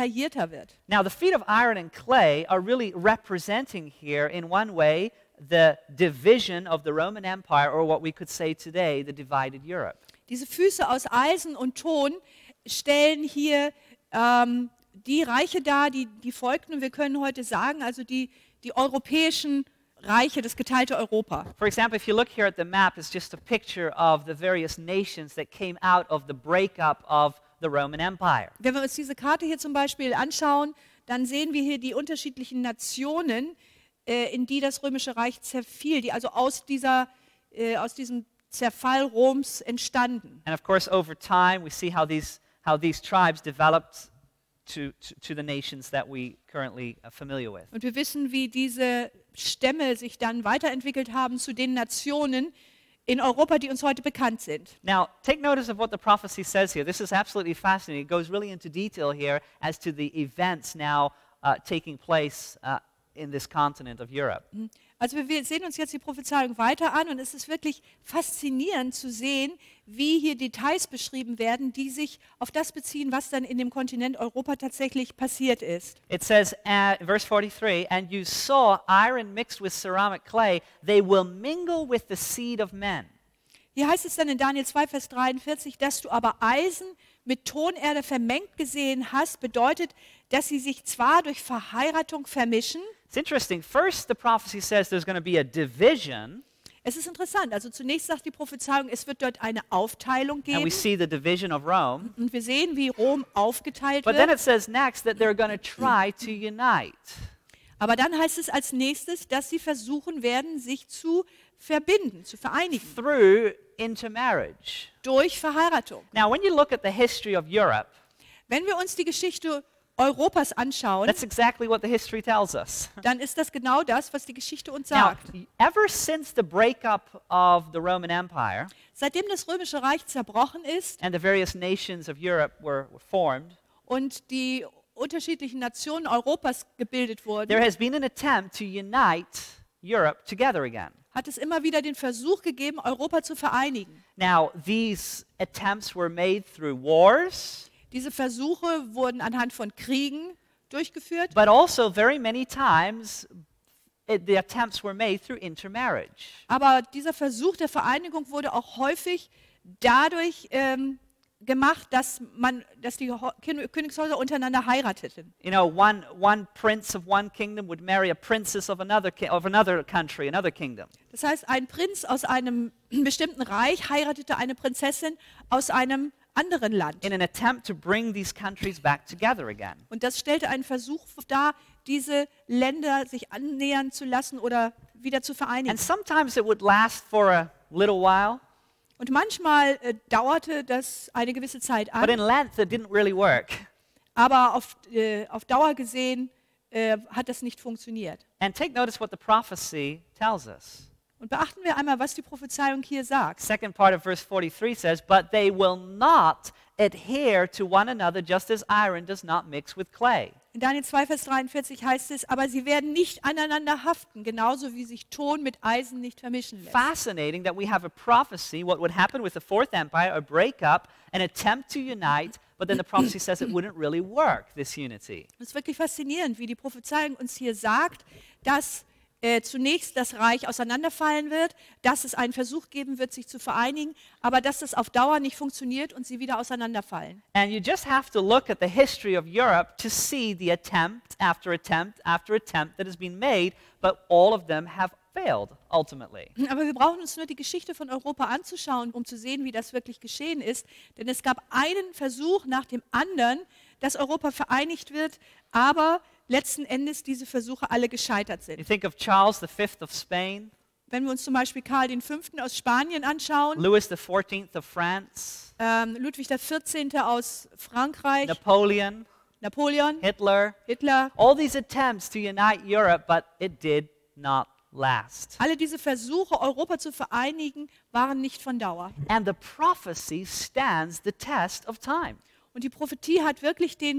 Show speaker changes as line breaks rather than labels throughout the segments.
detaillierter wird.
Now, the feet of iron and clay are really representing here, in one way, the division of the Roman Empire, or what we could say today, the divided Europe.
Diese Füße aus Eisen und Ton stellen hier die Reiche dar, die folgten. Und wir können heute sagen, also die europäischen Reiche, das geteilte Europa.
For example, if you look here at the map, it's just a picture of the various nations that came out of the breakup of the Roman Empire.
Wenn wir uns diese Karte hier zum Beispiel anschauen, dann sehen wir hier die unterschiedlichen Nationen, in die das Römische Reich zerfiel, die also aus diesem Zerfall Roms entstanden.
And of course, over time, we see how these tribes developed to the nations that we currently are familiar with.
Und wir wissen, wie diese Stämme sich dann weiterentwickelt haben zu den Nationen in Europa, die uns heute bekannt sind.
Now, take notice of what the prophecy says here. This is absolutely fascinating. It goes really into detail here as to the events now taking place in this continent of Europe.
Also wir sehen uns jetzt die Prophezeiung weiter an und es ist wirklich faszinierend zu sehen, wie hier Details beschrieben werden, die sich auf das beziehen, was dann in dem Kontinent Europa tatsächlich passiert ist.
It says, verse 43, "And you saw iron mixed with ceramic clay, they will mingle with the seed of men."
Hier heißt es dann in Daniel 2, Vers 43, dass du aber Eisen mit Tonerde vermengt gesehen hast, bedeutet, dass sie sich zwar durch Verheiratung vermischen.
It's interesting. First, the prophecy says there's going to be a division,
Es ist interessant, also zunächst sagt die Prophezeiung, es wird dort eine Aufteilung
and we
geben
see the division of Rome.
und wir sehen, wie Rom aufgeteilt
But then
wird.
it says next that they're going to try to unite
Aber dann heißt es als nächstes, dass sie versuchen werden, sich zu verbinden, zu vereinigen
through intermarriage.
durch Verheiratung.
Now, when you look at the history of Europe,
Wenn wir uns die Geschichte Europas anschauen,
that's exactly what the history tells us.
dann ist das genau das, was die Geschichte uns
Now,
sagt.
ever since the breakup of the Roman Empire
Seitdem das Römische Reich zerbrochen ist
and the various nations of Europe were formed,
und die unterschiedlichen Nationen Europas gebildet
there
wurden,
has been an attempt to unite Europe together again.
hat es immer wieder den Versuch gegeben, Europa zu vereinigen.
Now, these attempts were made through wars,
Diese Versuche wurden anhand von Kriegen durchgeführt,
but also very many times the attempts were made through intermarriage.
aber dieser Versuch der Vereinigung wurde auch häufig dadurch gemacht, dass die Königshäuser untereinander heirateten.
You know, one prince of one kingdom would marry a princess of another country, another kingdom.
Das heißt, ein Prinz aus einem bestimmten Reich heiratete eine Prinzessin aus einem anderen Land.
in an attempt to bring these countries back together again.
Und das stellte einen Versuch dar, diese Länder sich annähern zu lassen oder wieder zu vereinigen.
And sometimes it would last for a little while,
Und manchmal dauerte das eine gewisse Zeit
but in
an,
length it didn't really work.
aber auf Dauer gesehen hat das nicht funktioniert.
And take notice what the prophecy tells us.
Und beachten wir einmal, was die Prophezeiung hier sagt.
Second part of verse 43 says, "But they will not adhere to one another just as iron does not mix with clay."
In Daniel 2, Vers 43 heißt es, aber sie werden nicht aneinander haften, genauso wie sich Ton mit Eisen nicht vermischen lässt.
Fascinating that we have a prophecy, what would happen with the Fourth Empire, a breakup, an attempt to unite, but then the prophecy says it wouldn't really work, this unity.
Es ist wirklich faszinierend, wie die Prophezeiung uns hier sagt, dass zunächst das Reich auseinanderfallen wird, dass es einen Versuch geben wird, sich zu vereinigen, aber dass das auf Dauer nicht funktioniert und sie wieder auseinanderfallen.
And you just have to look at the history of Europe to see the attempt after attempt after attempt that has been made, but all of them have failed ultimately.
Aber wir brauchen uns nur die Geschichte von Europa anzuschauen, um zu sehen, wie das wirklich geschehen ist. Denn es gab einen Versuch nach dem anderen, dass Europa vereinigt wird, aber letzten Endes diese Versuche alle gescheitert
You
sind.
think of Charles V of Spain,
Wenn wir uns zum Beispiel Karl V. aus Spanien anschauen,
Louis XIV of France,
Ludwig XIV. Aus Frankreich,
Napoleon,
Napoleon,
Hitler,
Hitler,
all these attempts to unite Europe, but it did not last.
alle diese Versuche, Europa zu vereinigen, waren nicht von Dauer.
And the prophecy stands the test of time.
Und die Prophetie hat wirklich den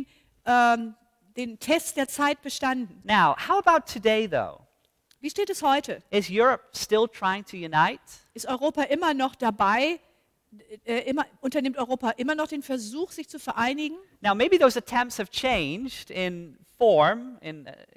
Test der Zeit bestanden.
Now, how about today, though?
Wie steht es heute?
Is Europe still trying to unite?
Ist Europa immer noch dabei, unternimmt Europa immer noch den Versuch, sich zu vereinigen.
Now, maybe those attempts have changed in form,